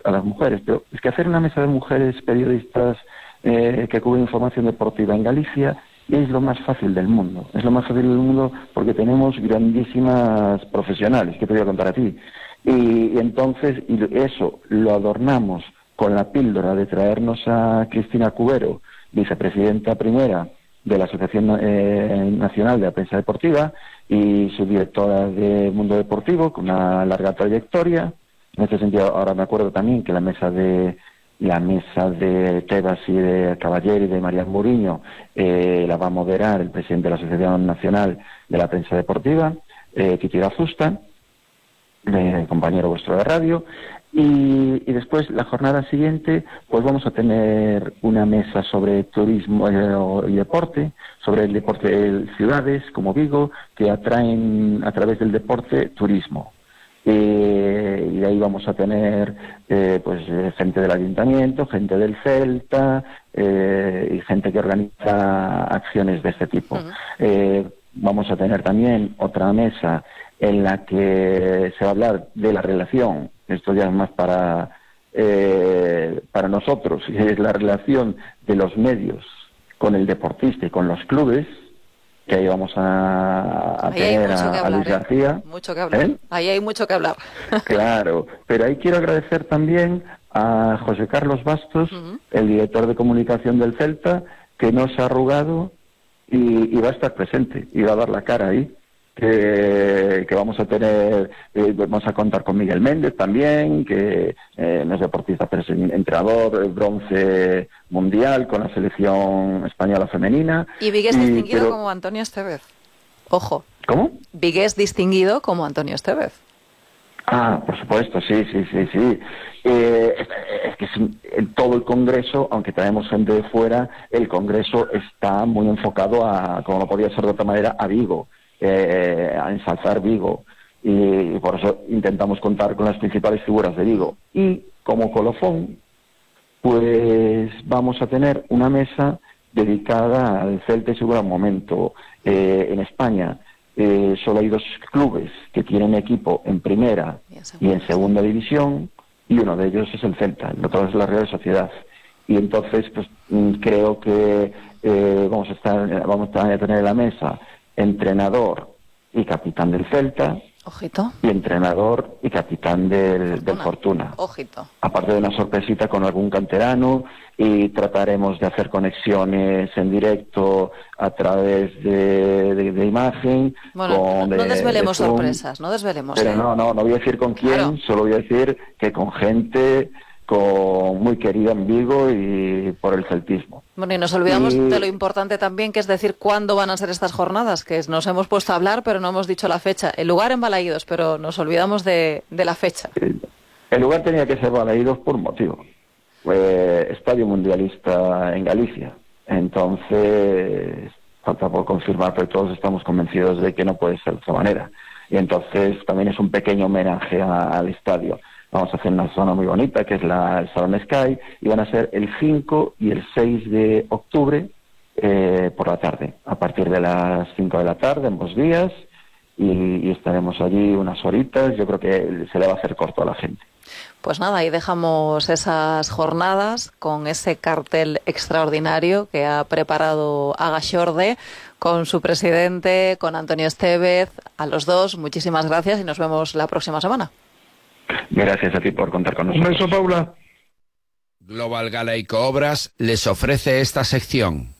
a las mujeres, pero es que hacer una mesa de mujeres periodistas que cubren información deportiva en Galicia es lo más fácil del mundo. Es lo más fácil del mundo porque tenemos grandísimas profesionales, que te voy a contar a ti. Y entonces eso lo adornamos con la píldora de traernos a Cristina Cubero, vicepresidenta primera de la Asociación Nacional de la Prensa Deportiva y subdirectora de Mundo Deportivo, con una larga trayectoria. En este sentido, ahora me acuerdo también que la mesa de Tebas y de Caballero y de María Muriño la va a moderar el presidente de la Asociación Nacional de la Prensa Deportiva, Titi Gazusta, compañero vuestro de radio. Y después, la jornada siguiente, pues vamos a tener una mesa sobre turismo y deporte, sobre el deporte de ciudades como Vigo, que atraen a través del deporte turismo. Y de ahí vamos a tener gente del ayuntamiento, gente del Celta y gente que organiza acciones de este tipo. Vamos a tener también otra mesa en la que se va a hablar de la relación, esto ya es más para nosotros, y es la relación de los medios con el deportista y con los clubes, que ahí vamos a tener a Luis García. Mucho que hablar. Ahí hay mucho que hablar. Claro, pero ahí quiero agradecer también a José Carlos Bastos, el director de comunicación del Celta, que no se ha arrugado y va a estar presente y va a dar la cara ahí. Que vamos a tener, vamos a contar con Miguel Méndez también, que no es deportista, pero es entrenador bronce mundial con la selección española femenina. Y vigués distinguido como Antonio Estevez. Ojo. ¿Cómo? Vigués distinguido como Antonio Estevez. Ah, por supuesto, sí. Es que en todo el Congreso, aunque traemos gente de fuera, el Congreso está muy enfocado a, como no podía ser de otra manera, a Vigo. A ensalzar Vigo, y por eso intentamos contar con las principales figuras de Vigo. Y como colofón, pues vamos a tener una mesa dedicada al Celta y su gran momento. En España solo hay 2 clubes que tienen equipo en primera y en segunda división, y uno de ellos es el Celta, el otro es la Real Sociedad. Y entonces pues creo que vamos a tener en la mesa entrenador y capitán del Celta. Ojito. Y entrenador y capitán del Fortuna. Ojito. Aparte de una sorpresita con algún canterano, y trataremos de hacer conexiones en directo a través de imagen. Bueno, no desvelemos sorpresas, no desvelemos. Pero no voy a decir con quién, claro. Solo voy a decir que con gente muy querida en Vigo y por el celtismo. Bueno, y nos olvidamos de lo importante también, que es decir cuándo van a ser estas jornadas, que nos hemos puesto a hablar, pero no hemos dicho la fecha. El lugar en Balaídos, pero nos olvidamos de la fecha. El lugar tenía que ser Balaídos por un motivo. Estadio Mundialista en Galicia. Entonces, falta por confirmar, pero todos estamos convencidos de que no puede ser de otra manera. Y entonces también es un pequeño homenaje al estadio. Vamos a hacer una zona muy bonita, que es el Salón Sky, y van a ser el 5 y el 6 de octubre por la tarde, a partir de las 5 de la tarde, ambos días, y estaremos allí unas horitas. Yo creo que se le va a hacer corto a la gente. Pues nada, ahí dejamos esas jornadas con ese cartel extraordinario que ha preparado Agaxorde con su presidente, con Antonio Estevez. A los dos, muchísimas gracias y nos vemos la próxima semana. Gracias a ti por contar con nosotros. Un beso, Paula. Global Galaico Obras les ofrece esta sección.